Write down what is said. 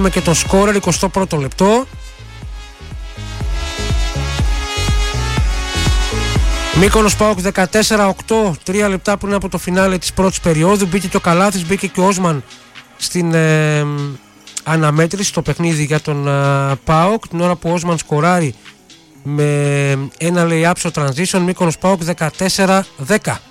και τον σκόρερ 21ο λεπτό. Μύκονος ΠΑΟΚ 14-8, 3 λεπτά πριν από το φινάλε της πρώτης περίοδου. Μπήκε και ο Καλάθης, μπήκε και ο Όσμαν στην αναμέτρηση στο παιχνίδι για τον ΠΑΟΚ. Την ώρα που ο Όσμαν σκοράρει με ένα lay-up στο transition. Μύκονος ΠΑΟΚ 14-10.